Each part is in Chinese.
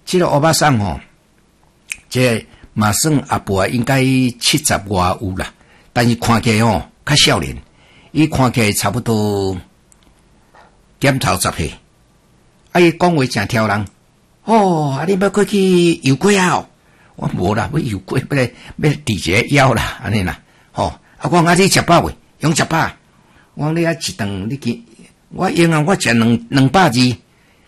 这个欧巴桑吼，这嘛算阿婆应该70外有啦，但是看起来吼较少年，伊看起来差不多点头10岁。伊讲话真挑人。哦，你要过去游过啊？我无啦，要游过，要直接枵啦，安尼啦。吼，我讲你食饱未？用食饱。我讲你一顿，你去，我用啊，我食200字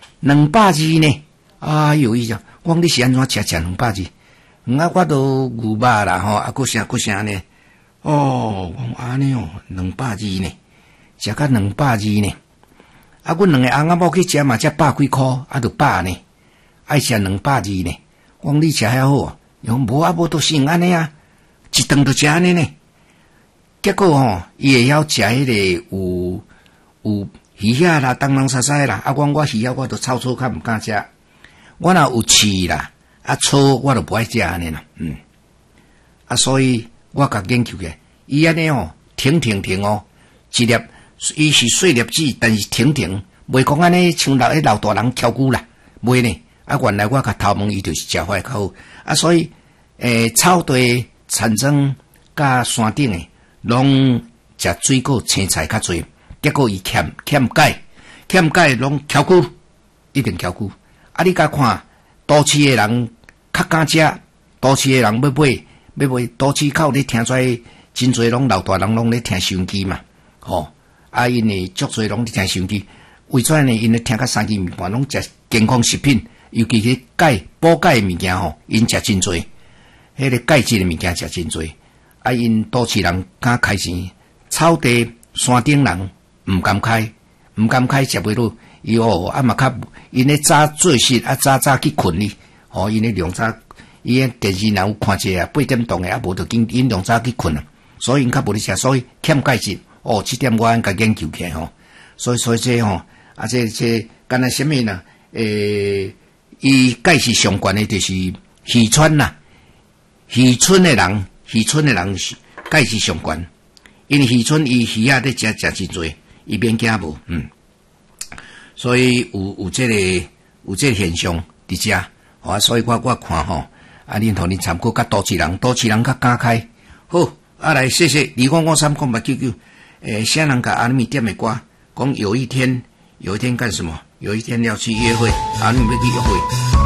，200字呢。哎呦，伊讲，我讲你是安怎食200字？我都牛肉啦，吼，啊，佫啥呢？哦，我讲安尼哦，200字呢，食到200字呢。啊，阮2个翁仔某去食嘛，才100几箍，啊，就100呢。爱食200字呢。我讲你食遐好啊？伊讲无啊，无都是安尼啊，一顿就食安尼呢。结果吼，伊会晓食迄个有鱼啊啦，东东西西啦。啊，我鱼啊，我都草较毋敢食。我若有刺啦，啊草我都不爱食安尼啦。啊，所以我甲研究嘅，伊安尼哦，停哦，一粒伊是细粒子，但是停，袂讲安尼像老大人翘骨啦，袂呢。啊，原来我甲头毛伊就是食法较好。啊，所以草地、田庄甲山顶诶，拢食水果、青菜较侪。结果伊欠钙，拢翘骨，一定翘骨。啊，你甲看都市诶人较敢食，都市诶人要买，都市口你听出来，真侪拢老大人拢咧听收音机嘛，吼。啊，因为足侪拢咧听收音机，为怎呢？因咧听到3更暝半拢食健康食品。尤其是钙、补钙诶物件吼，因食真多，迄个钙质诶物件食真多。啊，因都市人敢开钱，草地、山顶人毋敢开食袂落。伊哦，啊嘛较，因咧早做事，啊早去困哩。吼，因咧量早，伊诶电视若有看者啊，8点钟诶，啊无就因量早去困啊。所以因较无咧食，所以欠钙质。哦，这点我应该研究起来吼。所以这吼，啊这干那什么呢？伊钙是上悬的，就是渔村啦。渔村的人钙是上悬，因为渔村伊鱼仔咧食真多，伊免惊无，所以有这个现象伫遮，啊，所以我看吼，啊，恁互恁参考，甲都市人较敢开，好，啊来谢谢2553899，啥人甲阿米点的歌，讲有一天干什么？有一天要去约会，啊，你们要去约会。